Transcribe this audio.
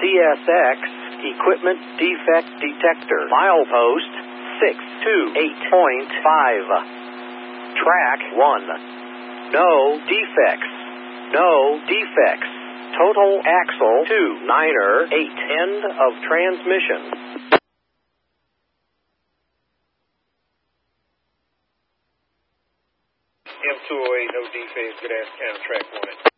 CSX Equipment Defect Detector. Milepost 628.5. Track 1. No defects. No defects. Total axle 298. End of transmission. M208, no defects. Good ass counter track 1.